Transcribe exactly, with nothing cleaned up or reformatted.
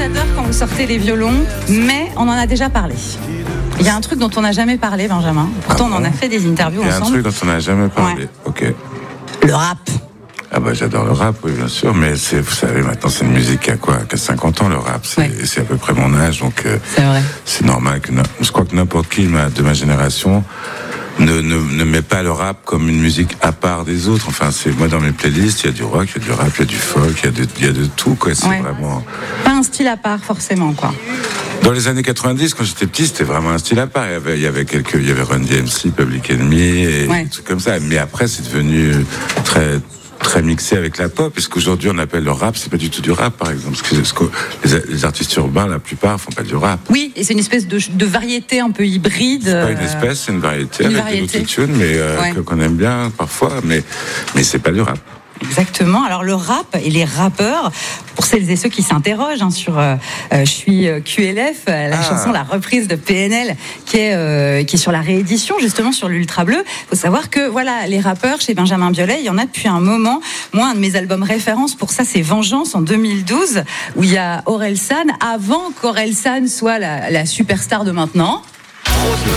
j'adore quand vous sortez les violons, mais on en a déjà parlé. Il y a un truc dont on n'a jamais parlé, Benjamin. Pourtant, ah bon, on en a fait des interviews ensemble. Il y a un truc dont on n'a jamais parlé. Ouais. Ok. Le rap. Ah bah j'adore le rap, oui bien sûr, mais c'est, vous savez, maintenant c'est une musique qui a quoi, qui a cinquante ans le rap, c'est, ouais. c'est à peu près mon âge, donc euh, c'est vrai. C'est normal que je crois que n'importe qui de ma génération ne, ne, ne met pas le rap comme une musique à part des autres. Enfin, c'est moi dans mes playlists, il y a du rock, il y a du rap, il y a du folk, il y a de, il y a de tout quoi. C'est ouais. vraiment pas un style à part forcément quoi. Dans les années quatre-vingt-dix, quand j'étais petit, c'était vraiment un style à part. Il y avait, il y avait quelques, il y avait Run D M C, Public Enemy et ouais. des trucs comme ça. Mais après, c'est devenu très très mixé avec la pop, puisqu'aujourd'hui on appelle le rap, c'est pas du tout du rap par exemple, parce que les, les artistes urbains, la plupart, font pas du rap. Oui, et c'est une espèce de, de variété un peu hybride. C'est pas une espèce, c'est une variété une avec variété. de l'autotune, mais euh, ouais. qu'on aime bien parfois, mais mais c'est pas du rap. Exactement. Alors le rap et les rappeurs, pour celles et ceux qui s'interrogent hein, sur euh, euh, je suis Q L F, la ah. chanson, la reprise de P N L qui est euh, qui est sur la réédition justement sur l'Ultra Bleu. Il faut savoir que voilà, les rappeurs chez Benjamin Biolay, il y en a depuis un moment. Moi, un de mes albums références pour ça, c'est Vengeance en deux mille douze, où il y a Orelsan avant qu'Orelsan soit la, la superstar de maintenant.